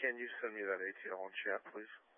can you send me that ATL on chat, please?